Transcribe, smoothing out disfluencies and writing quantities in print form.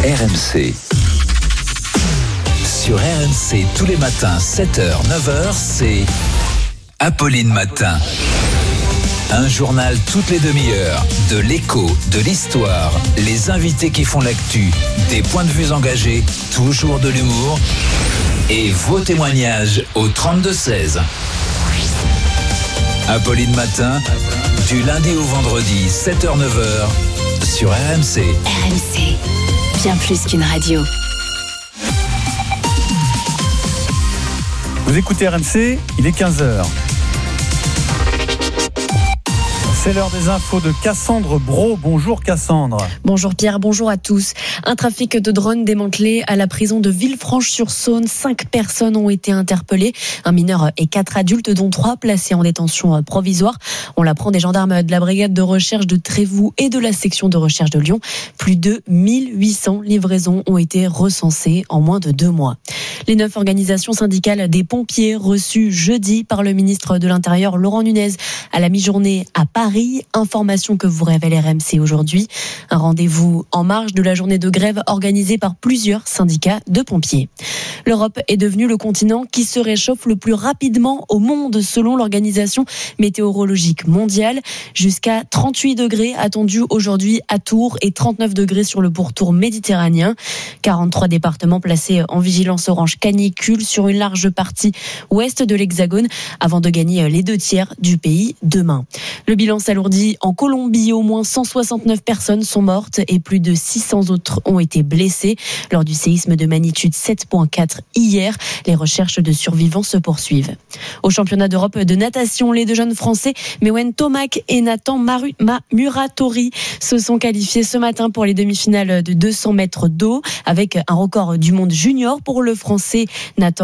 RMC. Sur RMC, tous les matins, 7h, 9h, c'est Apolline Matin. Un journal toutes les demi-heures, de l'écho, de l'histoire, les invités qui font l'actu, des points de vue engagés, toujours de l'humour et vos témoignages au 32-16. Apolline Matin, du lundi au vendredi, 7h-9h, sur RMC. RMC, bien plus qu'une radio. Vous écoutez RMC, il est 15h. C'est l'heure des infos de Cassandre Brault. Bonjour Cassandre. Bonjour Pierre, bonjour à tous. Un trafic de drones démantelé à la prison de Villefranche-sur-Saône. 5 personnes ont été interpellées. Un mineur et 4 adultes, dont 3 placés en détention provisoire. On l'apprend des gendarmes de la brigade de recherche de Trévoux et de la section de recherche de Lyon. Plus de 1800 livraisons ont été recensées en moins de 2 mois. Les 9 organisations syndicales des pompiers reçues jeudi par le ministre de l'Intérieur Laurent Nunez à la mi-journée à Paris. Information que vous révèle RMC aujourd'hui. Un rendez-vous en marge de la journée de grève organisée par plusieurs syndicats de pompiers. L'Europe est devenue le continent qui se réchauffe le plus rapidement au monde selon l'Organisation météorologique mondiale. Jusqu'à 38 degrés attendus aujourd'hui à Tours et 39 degrés sur le pourtour méditerranéen. 43 départements placés en vigilance orange canicule sur une large partie ouest de l'Hexagone avant de gagner les 2 tiers du pays demain. Le bilan s'alourdit en Colombie. Au moins 169 personnes sont mortes et plus de 600 autres ont été blessées lors du séisme de magnitude 7.4 hier. Les recherches de survivants se poursuivent. Au championnat d'Europe de natation, les 2 jeunes Français, Mewen Tomac et Nathan Muratori, se sont qualifiés ce matin pour les demi-finales de 200 mètres d'eau avec un record du monde junior pour le Français Nathan